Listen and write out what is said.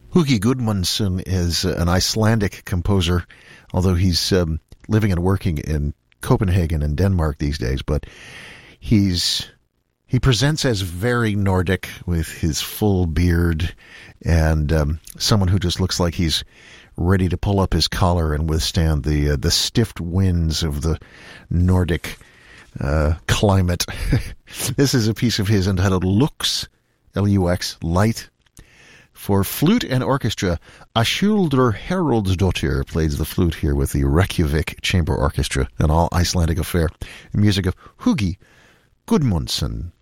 Hugi Gudmundsson is an Icelandic composer, although he's living and working in Copenhagen and Denmark these days. But he presents as very Nordic with his full beard and someone who just looks like he's ready to pull up his collar and withstand the stiff winds of the Nordic climate. This is a piece of his entitled Lux, L-U-X, Light. For flute and orchestra, Ashuldur Haraldsdottir plays the flute here with the Reykjavik Chamber Orchestra, an all Icelandic affair. The music of Hugi Gudmundsson.